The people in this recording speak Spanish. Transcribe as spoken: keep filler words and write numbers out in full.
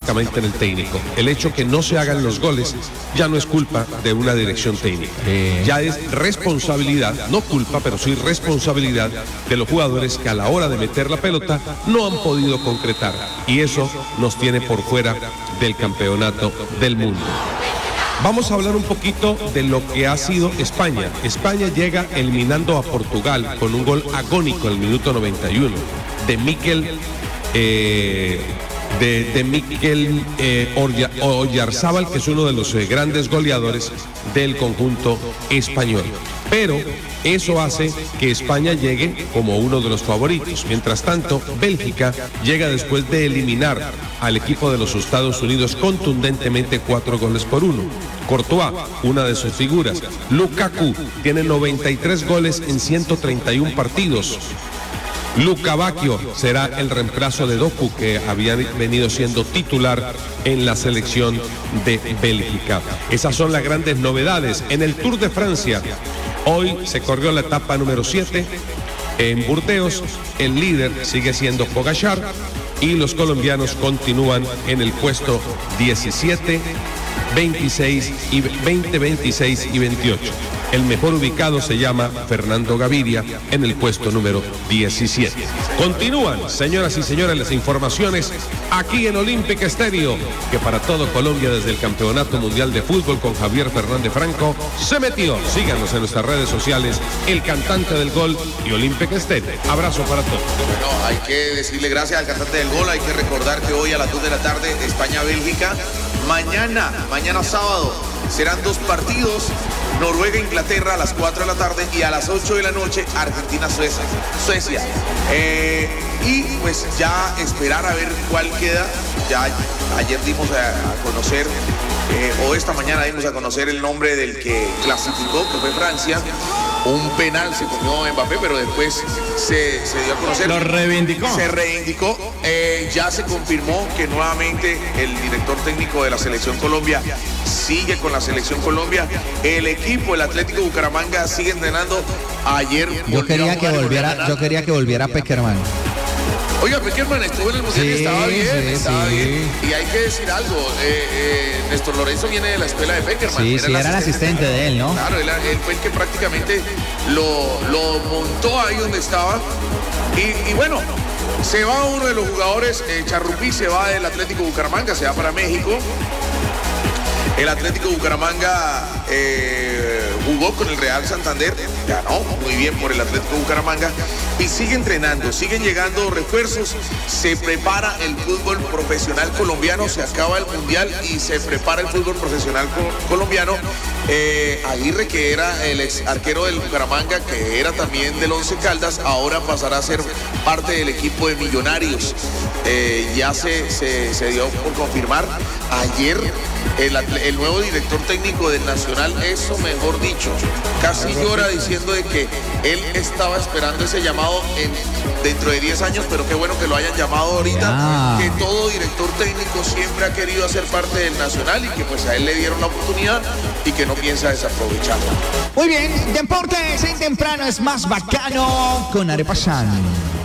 básicamente en el técnico. El hecho que no se hagan los goles ya no es culpa de una dirección técnica. Ya es responsabilidad, no culpa, pero sí responsabilidad de los jugadores que a la hora de meter la pelota no han podido concretar. Y eso nos tiene por fuera del campeonato del mundo. Vamos a hablar un poquito de lo que ha sido España. España llega eliminando a Portugal con un gol agónico en el minuto noventa y uno de Mikel eh, de, de Mikel eh, Oyarzábal, que es uno de los eh, grandes goleadores del conjunto español. Pero eso hace que España llegue como uno de los favoritos. Mientras tanto, Bélgica llega después de eliminar al equipo de los Estados Unidos contundentemente cuatro goles por uno. Courtois, una de sus figuras. Lukaku tiene noventa y tres goles en ciento treinta y uno partidos. Luka Bacchio será el reemplazo de Doku, que había venido siendo titular en la selección de Bélgica. Esas son las grandes novedades. En el Tour de Francia, hoy se corrió la etapa número siete en Burdeos. El líder sigue siendo Pogačar y los colombianos continúan en el puesto diecisiete, veintiséis y veinte, veintiséis y veintiocho. El mejor ubicado se llama Fernando Gaviria en el puesto número diecisiete. Continúan, señoras y señores, las informaciones aquí en Olympic Stereo, que para todo Colombia desde el Campeonato Mundial de Fútbol con Javier Fernández Franco se metió. Síganos en nuestras redes sociales, El Cantante del Gol y Olympic Stereo. Abrazo para todos. Bueno, hay que decirle gracias al Cantante del Gol. Hay que recordar que hoy a las dos de la tarde España-Bélgica. Mañana, mañana sábado, serán dos partidos. Noruega-Inglaterra a las cuatro de la tarde y a las ocho de la noche Argentina-Suecia. Suecia. Eh, y pues ya esperar a ver cuál queda. Ya ayer dimos a, a conocer, eh, o esta mañana dimos a conocer el nombre del que clasificó, que fue Francia. Un penal se comió Mbappé, pero después se, se dio a conocer. Lo reivindicó. Se reivindicó. Eh, ya se confirmó que nuevamente el director técnico de la Selección Colombia sigue con la Selección Colombia. El equipo, el Atlético Bucaramanga, sigue entrenando. Ayer yo quería que volviera, yo quería que volviera Peckerman. Oiga, Peckerman estuvo en el Mundial sí, y estaba bien, sí, estaba sí. bien. Y hay que decir algo, eh, eh, Néstor Lorenzo viene de la escuela de Peckerman. Sí, era sí, el era el asistente de él, ¿no? Claro, él, él fue el que prácticamente lo, lo montó ahí donde estaba. Y, y bueno, se va uno de los jugadores, eh, Charrupí se va del Atlético Bucaramanga, se va para México. El Atlético Bucaramanga eh, jugó con el Real Santander, ganó muy bien por el Atlético Bucaramanga y sigue entrenando, siguen llegando refuerzos, se prepara el fútbol profesional colombiano, se acaba el Mundial y se prepara el fútbol profesional co colombiano. Eh, Aguirre, que era el ex arquero del Bucaramanga, que era también del Once Caldas, ahora pasará a ser parte del equipo de Millonarios. Eh, ya se, se, se dio por confirmar ayer. El, el nuevo director técnico del Nacional, eso mejor dicho, casi llora diciendo de que él estaba esperando ese llamado en, dentro de diez años, pero qué bueno que lo hayan llamado ahorita, yeah. que todo director técnico siempre ha querido hacer parte del Nacional y que pues a él le dieron la oportunidad y que no piensa desaprovecharla. Muy bien, deportes en temprano es más bacano con Arepa San.